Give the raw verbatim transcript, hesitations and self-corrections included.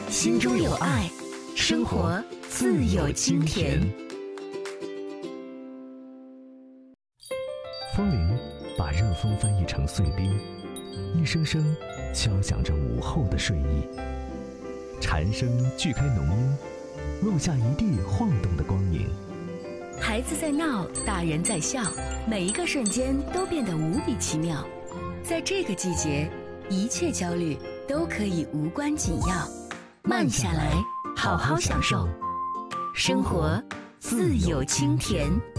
心中有爱，生活自有清甜。 风铃把热风翻译成碎冰，一声声敲响着午后的睡意。蝉声锯开浓荫，录下一地晃动的光影。 孩子在闹，大人在笑，每一个瞬间都变得无比奇妙。在这个季节，一切焦虑都可以无关紧要。慢下来，好好享受，生活自有清甜。